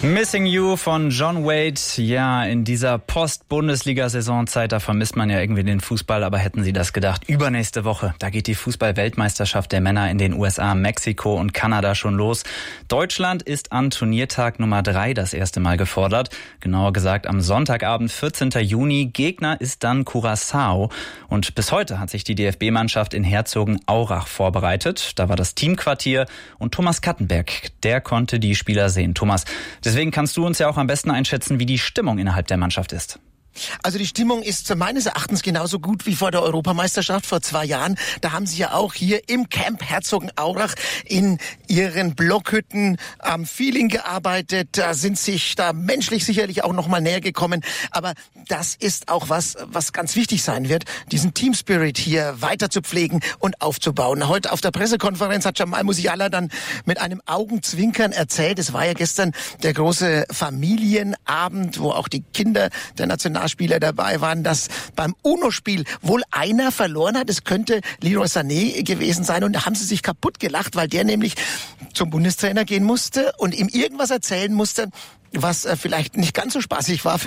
Missing You von John Wade. Ja, in dieser Post-Bundesliga-Saisonzeit, da vermisst man ja irgendwie den Fußball, aber hätten Sie das gedacht? Übernächste Woche, da geht die Fußball-Weltmeisterschaft der Männer in den USA, Mexiko und Kanada schon los. Deutschland ist an Turniertag Nummer 3 das erste Mal gefordert. Genauer gesagt am Sonntagabend, 14. Juni. Gegner ist dann Curaçao. Und bis heute hat sich die DFB-Mannschaft in Herzogenaurach vorbereitet. Da war das Teamquartier und Thomas Kattenberg, der konnte die Spieler sehen. Thomas, deswegen kannst du uns ja auch am besten einschätzen, wie die Stimmung innerhalb der Mannschaft ist. Also die Stimmung ist meines Erachtens genauso gut wie vor der Europameisterschaft vor 2 Jahren. Da haben sie ja auch hier im Camp Herzogenaurach in ihren Blockhütten am Feeling gearbeitet. Da sind sich da menschlich sicherlich auch noch mal näher gekommen. Aber das ist auch was ganz wichtig sein wird, diesen Team Spirit hier weiter zu pflegen und aufzubauen. Heute auf der Pressekonferenz hat Jamal Musiala dann mit einem Augenzwinkern erzählt, es war ja gestern der große Familienabend, wo auch die Kinder der Nationalspieler dabei waren, dass beim UNO-Spiel wohl einer verloren hat. Es könnte Leroy Sané gewesen sein. Und da haben sie sich kaputt gelacht, weil der nämlich zum Bundestrainer gehen musste und ihm irgendwas erzählen musste, was vielleicht nicht ganz so spaßig war für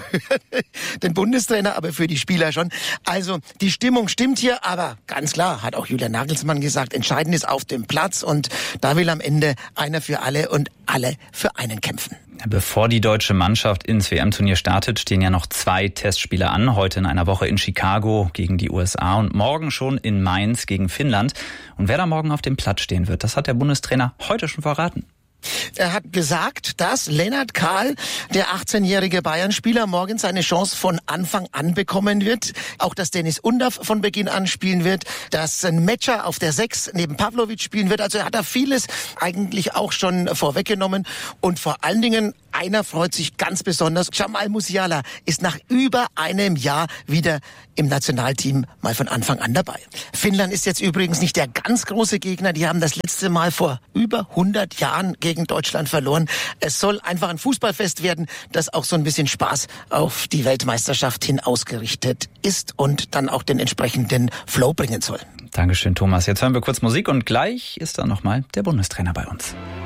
den Bundestrainer, aber für die Spieler schon. Also die Stimmung stimmt hier, aber ganz klar, hat auch Julian Nagelsmann gesagt, entscheidend ist auf dem Platz und da will am Ende einer für alle und alle für einen kämpfen. Bevor die deutsche Mannschaft ins WM-Turnier startet, stehen ja noch 2 Testspiele an. Heute in einer Woche in Chicago gegen die USA und morgen schon in Mainz gegen Finnland. Und wer da morgen auf dem Platz stehen wird, das hat der Bundestrainer heute schon verraten. Er hat gesagt, dass Lennart Kahl, der 18-jährige Bayern-Spieler, morgen seine Chance von Anfang an bekommen wird. Auch, dass Dennis Undav von Beginn an spielen wird, dass ein Metscher auf der 6 neben Pavlovic spielen wird. Also er hat da vieles eigentlich auch schon vorweggenommen. Und vor allen Dingen, einer freut sich ganz besonders. Jamal Musiala ist nach über einem Jahr wieder im Nationalteam mal von Anfang an dabei. Finnland ist jetzt übrigens nicht der ganz große Gegner. Die haben das letzte Mal vor über 100 Jahren gegen Deutschland verloren. Es soll einfach ein Fußballfest werden, das auch so ein bisschen Spaß auf die Weltmeisterschaft hin ausgerichtet ist und dann auch den entsprechenden Flow bringen soll. Dankeschön, Thomas. Jetzt hören wir kurz Musik und gleich ist dann nochmal der Bundestrainer bei uns.